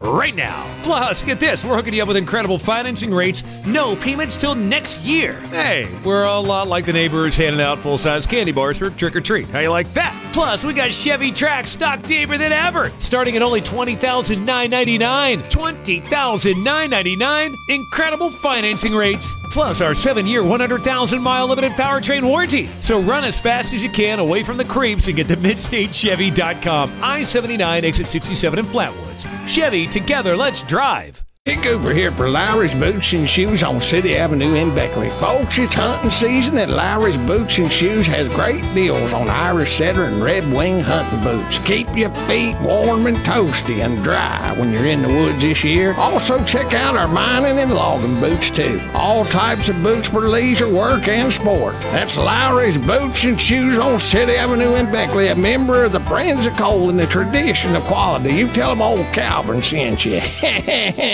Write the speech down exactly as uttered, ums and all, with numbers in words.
right now. Plus, get this, we're hooking you up with incredible financing rates, no payments till next year. Hey, we're a lot like the neighbors handing out full-size candy bars for trick-or-treat. How you like that? Plus, we got Chevy Trax stock deeper than ever, starting at only twenty thousand nine hundred ninety-nine dollars. twenty thousand nine hundred ninety-nine dollars. Incredible financing rates. Plus our seven-year, one hundred thousand mile limited powertrain warranty. So run as fast as you can away from the creeps and get to midstate chevy dot com. I seventy-nine, exit sixty-seven in Flatwoods. Chevy, together, let's drive. Nick Cooper here for Lowry's Boots and Shoes on City Avenue in Beckley. Folks, it's hunting season and Lowry's Boots and Shoes has great deals on Irish Setter and Red Wing hunting boots. Keep your feet warm and toasty and dry when you're in the woods this year. Also, check out our mining and logging boots too. All types of boots for leisure, work, and sport. That's Lowry's Boots and Shoes on City Avenue in Beckley, a member of the Friends of Coal and the tradition of quality. You tell them old Calvin sent you.